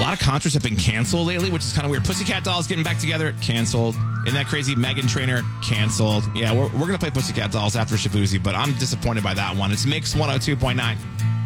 lot of concerts have been canceled lately, which is kind of weird. Pussycat Dolls getting back together, canceled. Isn't that crazy? Meghan Trainor, canceled. Yeah, we're going to play Pussycat Dolls after Shabuzi, but I'm disappointed by that one. It's Mix 102.9.